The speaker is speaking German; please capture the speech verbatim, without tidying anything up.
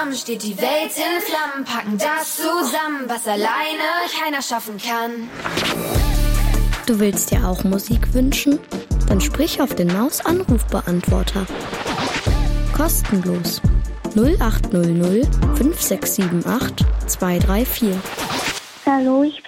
zusammen steht die Welt in Flammen, packen das zusammen, was alleine keiner schaffen kann. Du willst dir auch Musik wünschen? Dann sprich auf den Maus-Anrufbeantworter. Kostenlos. null acht null null fünf sechs sieben acht zwei drei vier. Hallo, ich